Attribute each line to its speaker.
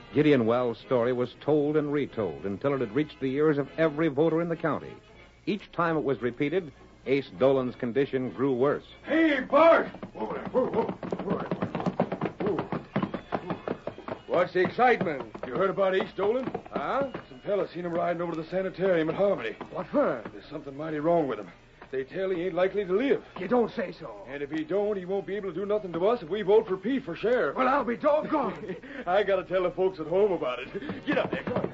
Speaker 1: Gideon Wells' story was told and retold until it had reached the ears of every voter in the county. Each time it was repeated, Ace Dolan's condition grew worse.
Speaker 2: Hey, Bart! Whoa. What's the excitement? You heard about Ace Dolan? Huh? Some fellas seen him riding over to the sanitarium at Harmony.
Speaker 3: What for?
Speaker 2: There's something mighty wrong with him. They tell he ain't likely to live.
Speaker 3: You don't say so.
Speaker 2: And if he don't, he won't be able to do nothing to us if we vote for Pete for sheriff.
Speaker 3: Well, I'll be doggone.
Speaker 2: I gotta tell the folks at home about it. Get up there, come on.